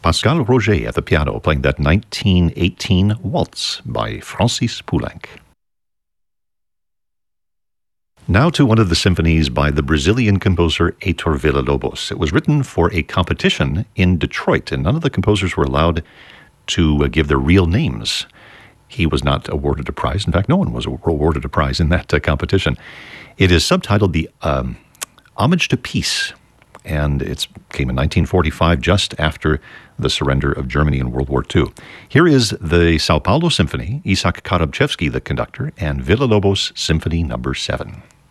Pascal Roger at the piano playing that 1918 waltz by Francis Poulenc. Now to one of the symphonies by the Brazilian composer Heitor Villa-Lobos. It was written for a competition in Detroit, and none of the composers were allowed to give their real names. He was not awarded a prize. In fact, no one was awarded a prize in that competition. It is subtitled the Homage to Peace, and it came in 1945, just after the surrender of Germany in World War II. Here is the Sao Paulo Symphony, Isaac Karabchevsky, the conductor, and Villa-Lobos Symphony No. 7.